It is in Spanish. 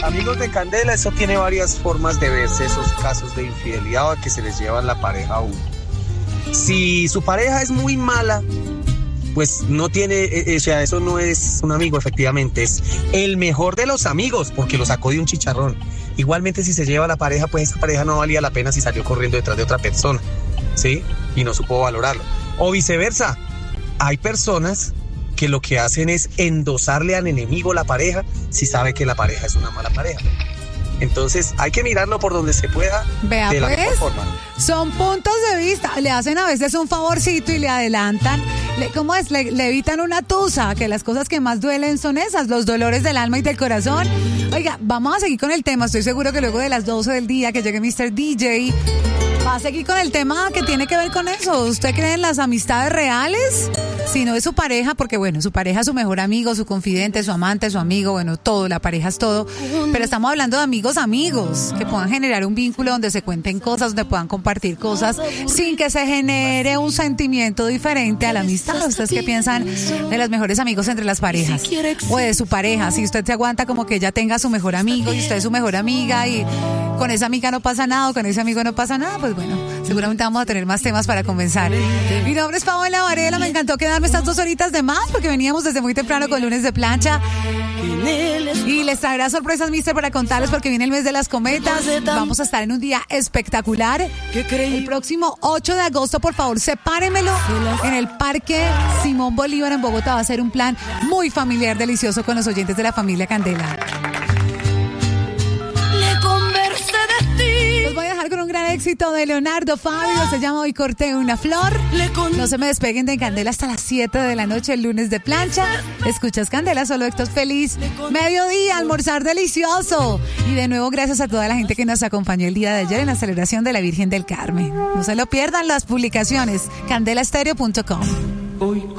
Amigos de Candela, eso tiene varias formas de verse, esos casos de infidelidad o que se les llevan la pareja a uno. Si su pareja es muy mala, pues no tiene, o sea, eso no es un amigo, efectivamente, es el mejor de los amigos, porque lo sacó de un chicharrón. Igualmente, si se lleva a la pareja, pues esa pareja no valía la pena si salió corriendo detrás de otra persona, ¿sí? Y no supo valorarlo. O viceversa, hay personas que lo que hacen es endosarle al enemigo la pareja si sabe que la pareja es una mala pareja. Entonces hay que mirarlo por donde se pueda. Vea, de la pues, mejor forma. Son puntos de vista. Le hacen a veces un favorcito y le adelantan. ¿Cómo es? Le evitan una tusa, que las cosas que más duelen son esas, los dolores del alma y del corazón. Oiga, vamos a seguir con el tema. Estoy seguro que luego de las 12 del día que llegue Mr. DJ, va a seguir con el tema que tiene que ver con eso. ¿Usted cree en las amistades reales? Si no es su pareja, porque bueno, su pareja es su mejor amigo, su confidente, su amante, su amigo, bueno, todo, la pareja es todo. Pero estamos hablando de amigos, que puedan generar un vínculo donde se cuenten cosas, donde puedan compartir cosas, sin que se genere un sentimiento diferente a la amistad. ¿Ustedes qué piensan de los mejores amigos entre las parejas? O de su pareja, si usted se aguanta como que ella tenga su mejor amigo y usted es su mejor amiga y con esa amiga no pasa nada o con ese amigo no pasa nada, pues bueno, seguramente vamos a tener más temas para comenzar. Mi nombre es Paola Varela, me encantó quedarme estas 2 horitas de más porque veníamos desde muy temprano con Lunes de Plancha y les traerá sorpresas, mister, para contarles porque viene el mes de las cometas. Vamos a estar en un día espectacular el próximo 8 de agosto. Por favor, sepáremelo en el Parque Simón Bolívar en Bogotá. Va a ser un plan muy familiar, delicioso con los oyentes de la familia Candela. Con un gran éxito de Leonardo Fabio, se llama Hoy corté una flor. No se me despeguen de Candela hasta las 7 de la noche, el Lunes de Plancha. Escuchas Candela, solo éxitos, feliz mediodía, almorzar delicioso. Y de nuevo, gracias a toda la gente que nos acompañó el día de ayer en la celebración de la Virgen del Carmen. No se lo pierdan las publicaciones, candelastereo.com.